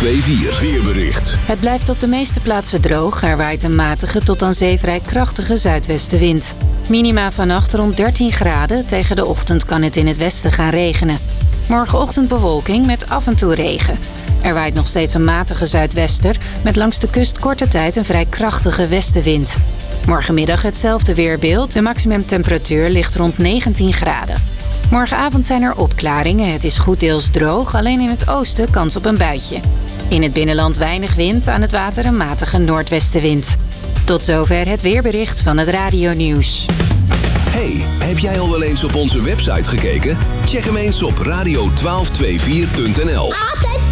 1224. Weerbericht. Het blijft op de meeste plaatsen droog. Er waait een matige tot aan zee vrij krachtige zuidwestenwind. Minima vannacht rond 13 graden. Tegen de ochtend kan het in het westen gaan regenen. Morgenochtend bewolking met af en toe regen. Er waait nog steeds een matige zuidwester met langs de kust korte tijd een vrij krachtige westenwind. Morgenmiddag hetzelfde weerbeeld. De maximumtemperatuur ligt rond 19 graden. Morgenavond zijn er opklaringen. Het is goed deels droog, alleen in het oosten kans op een buitje. In het binnenland weinig wind, aan het water een matige noordwestenwind. Tot zover het weerbericht van het Radio-nieuws. Hey, heb jij al wel eens op onze website gekeken? Check hem eens op radio1224.nl. Altijd